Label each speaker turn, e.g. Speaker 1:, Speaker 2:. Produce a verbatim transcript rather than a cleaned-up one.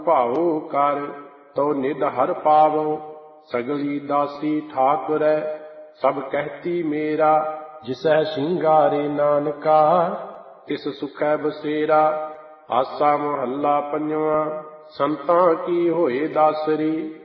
Speaker 1: ਭਾਉ ਕਰ ਤੋ ਨਿਧ ਹਰ ਪਾਵਉ। ਸਗਲੀ ਦਾਸੀ ਠਾਕੁਰੈ ਸਭ ਕਹਿਤੀ ਮੇਰਾ। ਜਿਸੈ ਸ਼ਿੰਗਾਰੇ ਨਾਨਕਾ ਤਿਸ ਸੁਖੈ ਬਸੇਰਾ। ਆਸਾ ਮਹੱਲਾ ਪੰਜਵਾਂ। ਸੰਤਾਂ ਕੀ ਹੋਏ ਦਾਸਰੀ